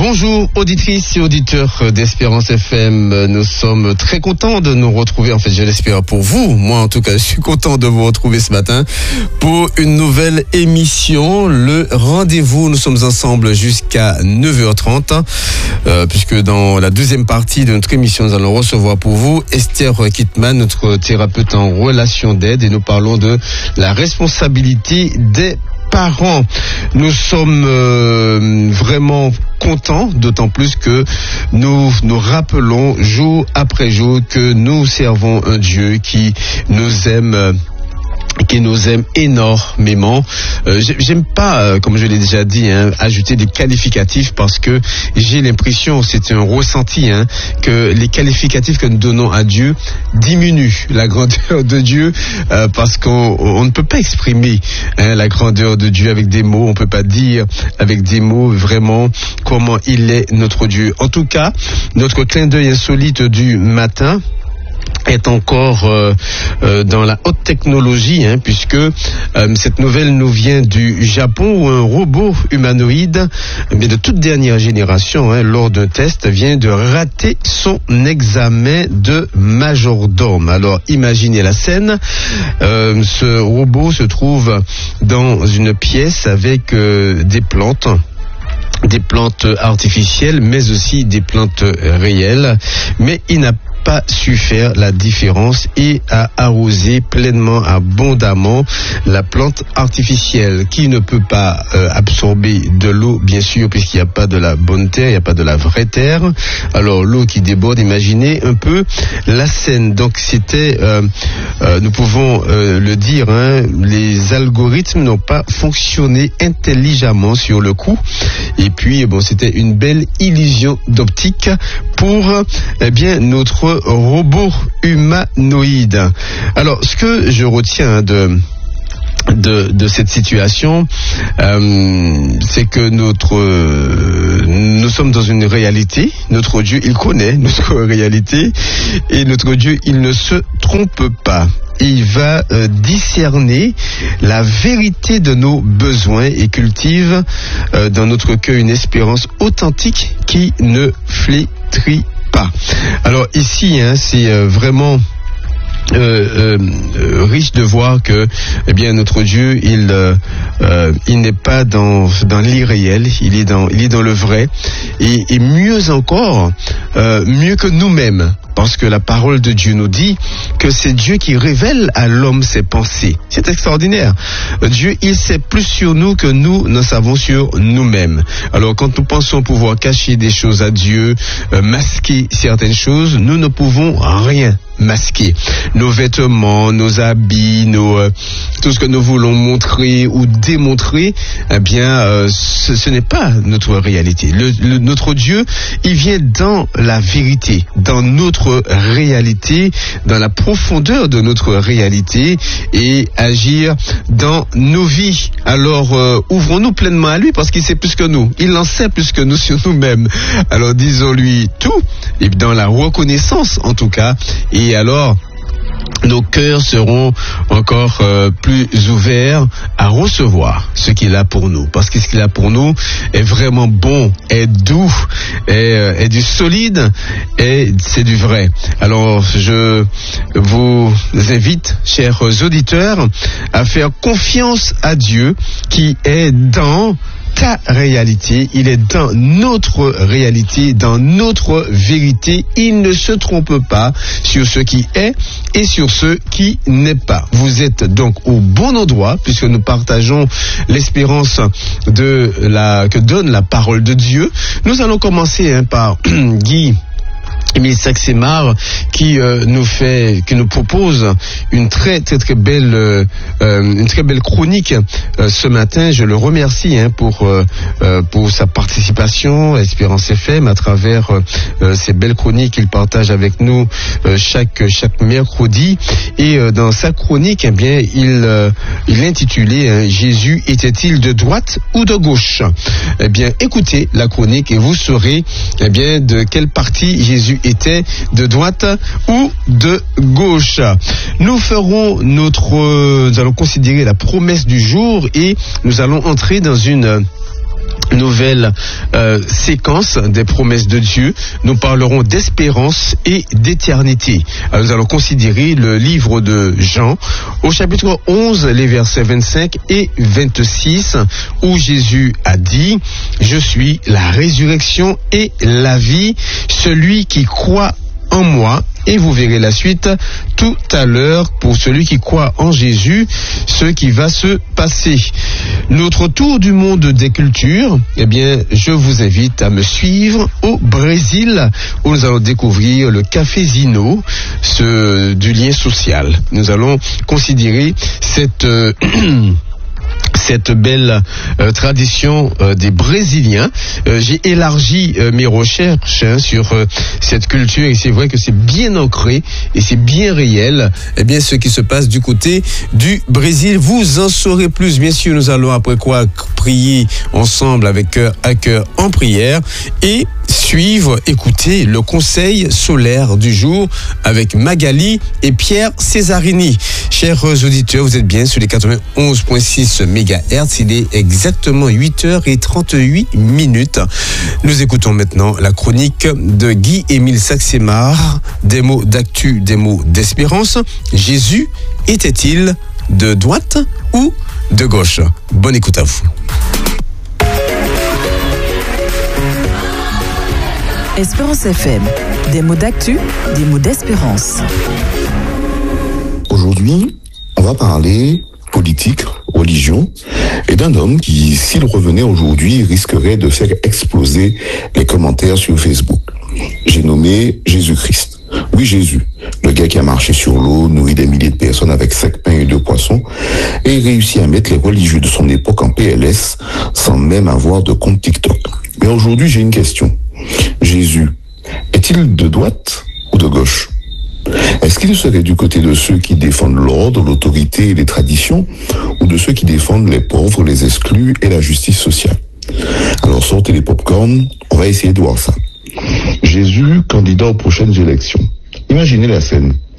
Bonjour auditrices et auditeurs d'Espérance FM, nous sommes très contents de nous retrouver, en fait je l'espère pour vous, moi en tout cas je suis content de vous retrouver ce matin pour une nouvelle émission, le rendez-vous. Nous sommes ensemble jusqu'à 9h30 puisque dans la deuxième partie de notre émission nous allons recevoir pour vous Esther Kittman, notre thérapeute en relation d'aide, et nous parlons de la responsabilité des parents. Nous sommes vraiment contents, d'autant plus que nous nous rappelons jour après jour que nous servons un Dieu qui nous aime énormément. J'aime pas, comme je l'ai déjà dit, ajouter des qualificatifs parce que j'ai l'impression, c'est un ressenti, que les qualificatifs que nous donnons à Dieu diminuent la grandeur de Dieu parce qu'on ne peut pas exprimer la grandeur de Dieu avec des mots. On peut pas dire avec des mots vraiment comment il est notre Dieu. En tout cas, notre clin d'œil insolite du matin est encore dans la haute technologie, puisque cette nouvelle nous vient du Japon, où un robot humanoïde de toute dernière génération, lors d'un test, vient de rater son examen de majordome. Alors imaginez la scène, ce robot se trouve dans une pièce avec des plantes artificielles, mais aussi des plantes réelles, mais il n'a pas su faire la différence et a arrosé pleinement, abondamment la plante artificielle qui ne peut pas absorber de l'eau, bien sûr, puisqu'il n'y a pas de la bonne terre, il n'y a pas de la vraie terre. Alors l'eau qui déborde, imaginez un peu la scène. Donc c'était, nous pouvons le dire, les algorithmes n'ont pas fonctionné intelligemment sur le coup. Et puis c'était une belle illusion d'optique pour notre robot humanoïde. Alors, ce que je retiens de cette situation, c'est que nous sommes dans une réalité. Notre Dieu, il connaît notre réalité, et notre Dieu, il ne se trompe pas. Il va discerner la vérité de nos besoins et cultive dans notre cœur une espérance authentique qui ne flétrit pas. Alors ici, c'est vraiment riche de voir que notre Dieu il n'est pas dans l'irréel, il est dans le vrai, et mieux encore, mieux que nous-mêmes, parce que la parole de Dieu nous dit que c'est Dieu qui révèle à l'homme ses pensées. C'est extraordinaire. Dieu, il sait plus sur nous que nous ne savons sur nous-mêmes. Alors quand nous pensons pouvoir cacher des choses à Dieu, masquer certaines choses, nous ne pouvons rien masquer. Nos vêtements, nos habits, tout ce que nous voulons montrer ou démontrer, ce n'est pas notre réalité. Notre Dieu, il vient dans la vérité, dans notre réalité, dans la profondeur de notre réalité, et agir dans nos vies. Alors ouvrons-nous pleinement à lui, parce qu'il sait plus que nous. Il en sait plus que nous sur nous-mêmes. Alors disons-lui tout, et dans la reconnaissance en tout cas, et alors nos cœurs seront encore plus ouverts à recevoir ce qu'il a pour nous. Parce que ce qu'il a pour nous est vraiment bon, est doux, est du solide, et c'est du vrai. Alors je vous invite, chers auditeurs, à faire confiance à Dieu qui est dans ta réalité, il est dans notre réalité, dans notre vérité. Il ne se trompe pas sur ce qui est et sur ce qui n'est pas. Vous êtes donc au bon endroit, puisque nous partageons l'espérance que donne la parole de Dieu. Nous allons commencer par Guy Émile Saxemar qui nous propose une très belle chronique ce matin. Je le remercie pour sa participation à Espérance FM à travers ces belles chroniques qu'il partage avec nous chaque mercredi. Et dans sa chronique, il intitulé Jésus était-il de droite ou de gauche? Écoutez la chronique et vous saurez de quelle partie Jésus était, de droite ou de gauche. Nous allons considérer la promesse du jour et nous allons entrer dans une nouvelle séquence des promesses de Dieu. Nous parlerons d'espérance et d'éternité. Alors, nous allons considérer le livre de Jean au chapitre 11, les versets 25 et 26, où Jésus a dit: je suis la résurrection et la vie, celui qui croit en moi, et vous verrez la suite tout à l'heure pour celui qui croit en Jésus, ce qui va se passer. Notre tour du monde des cultures, eh bien, je vous invite à me suivre au Brésil, où nous allons découvrir le cafézino, du lien social. Nous allons considérer cette belle tradition des Brésiliens. J'ai élargi mes recherches sur cette culture, et c'est vrai que c'est bien ancré et c'est bien réel. Eh bien, ce qui se passe du côté du Brésil, vous en saurez plus. Bien sûr, nous allons après quoi prier ensemble avec cœur à cœur en prière et écouter le conseil solaire du jour avec Magali et Pierre Césarini. Chers auditeurs, vous êtes bien sur les 91.6 MHz. Il est exactement 8h38. Nous écoutons maintenant la chronique de Guy-Émile Saxemar. Des mots d'actu, des mots d'espérance. Jésus était-il de droite ou de gauche? Bonne écoute à vous. Espérance FM, des mots d'actu, des mots d'espérance. Aujourd'hui, on va parler politique, religion, et d'un homme qui, s'il revenait aujourd'hui, risquerait de faire exploser les commentaires sur Facebook. J'ai nommé Jésus-Christ. Oui, Jésus, le gars qui a marché sur l'eau, nourri des milliers de personnes avec 5 pains et 2 poissons, et réussi à mettre les religieux de son époque en PLS sans même avoir de compte TikTok. Mais aujourd'hui, j'ai une question. Jésus, est-il de droite ou de gauche? Est-ce qu'il serait du côté de ceux qui défendent l'ordre, l'autorité et les traditions, ou de ceux qui défendent les pauvres, les exclus et la justice sociale? Alors sortez les pop-corn, on va essayer de voir ça. Jésus, candidat aux prochaines élections. Imaginez la scène.